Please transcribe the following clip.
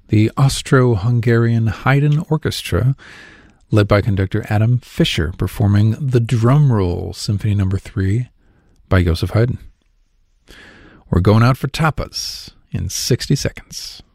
the Austro-Hungarian Haydn Orchestra, led by conductor Adam Fischer, performing the Drum Roll Symphony No. 3 by Joseph Haydn. We're going out for tapas in 60 seconds.